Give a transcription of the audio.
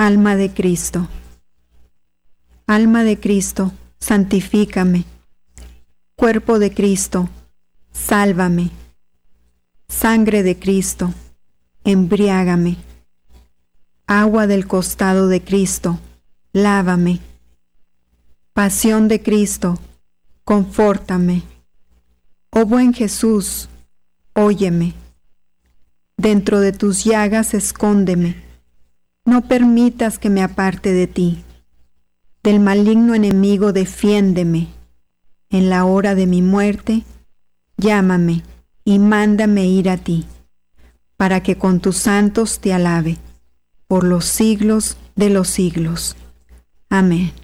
Alma de Cristo. Alma de Cristo, santifícame. Cuerpo de Cristo, sálvame. Sangre de Cristo, embriágame. Agua del costado de Cristo, lávame. Pasión de Cristo, confórtame. Oh buen Jesús, óyeme. Dentro de tus llagas escóndeme. No permitas que me aparte de ti. Del maligno enemigo defiéndeme. En la hora de mi muerte, llámame y mándame ir a ti, para que con tus santos te alabe, por los siglos de los siglos. Amén.